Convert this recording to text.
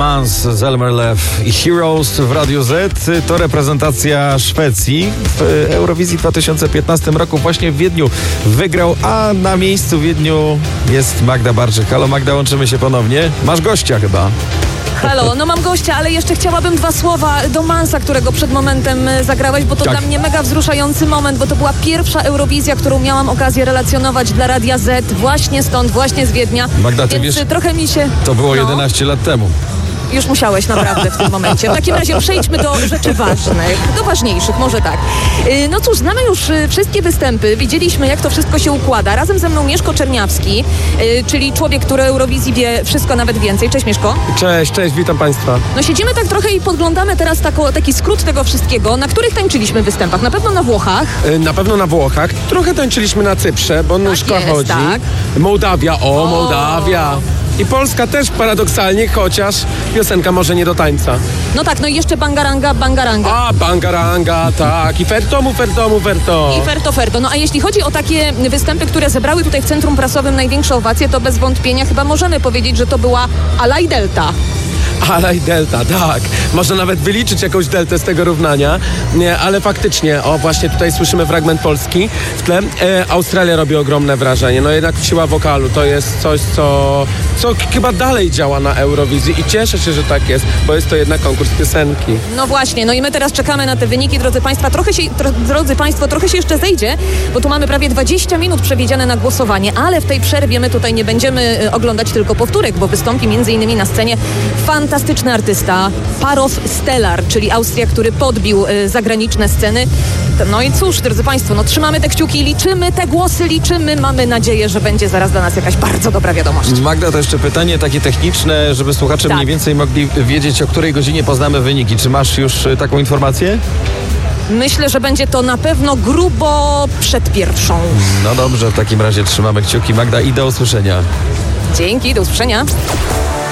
Mans, Zelmerlew i Heroes w Radiu Z. To reprezentacja Szwecji w Eurowizji w 2015 roku właśnie w Wiedniu wygrał, a na miejscu w Wiedniu jest Magda Barczyk. Halo Magda, łączymy się ponownie. Masz gościa chyba. Halo, no mam gościa, ale jeszcze chciałabym 2 słowa do Mansa, którego przed momentem zagrałeś, bo to dla mnie mega wzruszający moment, bo to była pierwsza Eurowizja, którą miałam okazję relacjonować dla Radia Z, właśnie stąd, właśnie z Wiednia. Magda, ty więc wiesz, trochę mi się... to było 11 lat temu. Już musiałeś naprawdę w tym momencie. W takim razie przejdźmy do rzeczy ważnych, do ważniejszych, może tak. No cóż, znamy już wszystkie występy, widzieliśmy, jak to wszystko się układa. Razem ze mną Mieszko Czerniawski, czyli człowiek, który o Eurowizji wie wszystko, nawet więcej. Cześć Mieszko. Cześć, witam Państwa. No siedzimy tak trochę i podglądamy teraz taki skrót tego wszystkiego. Na których tańczyliśmy występach? Na pewno na Włochach. Na pewno na Włochach. Trochę tańczyliśmy na Cyprze, bo nóżka jest, chodzi. tak. Mołdawia, Mołdawia. I Polska też paradoksalnie, chociaż piosenka może nie do tańca. No tak, no i jeszcze Bangaranga. A, Bangaranga, tak. I Ferto. I Ferto. No a jeśli chodzi o takie występy, które zebrały tutaj w Centrum Prasowym największe owacje, to bez wątpienia chyba możemy powiedzieć, że to była Ala i Delta. Ala i Delta, tak. Można nawet wyliczyć jakąś deltę z tego równania, nie, ale faktycznie, właśnie tutaj słyszymy fragment polski w tle. Australia robi ogromne wrażenie, no jednak siła wokalu to jest coś, co chyba dalej działa na Eurowizji i cieszę się, że tak jest, bo jest to jednak konkurs piosenki. No właśnie, no i my teraz czekamy na te wyniki, drodzy Państwo, trochę się jeszcze zejdzie, bo tu mamy prawie 20 minut przewidziane na głosowanie, ale w tej przerwie my tutaj nie będziemy oglądać tylko powtórek, bo wystąpi m.in. na scenie fantastyczny artysta Parow Stellar, czyli Austria, który podbił zagraniczne sceny. No i cóż, drodzy Państwo, no trzymamy te kciuki, liczymy te głosy, mamy nadzieję, że będzie zaraz dla nas jakaś bardzo dobra wiadomość. Magda, to jeszcze pytanie takie techniczne, żeby słuchacze mniej więcej mogli wiedzieć, o której godzinie poznamy wyniki. Czy masz już taką informację? Myślę, że będzie to na pewno grubo przed pierwszą. No dobrze, w takim razie trzymamy kciuki. Magda, i do usłyszenia. Dzięki, do usłyszenia.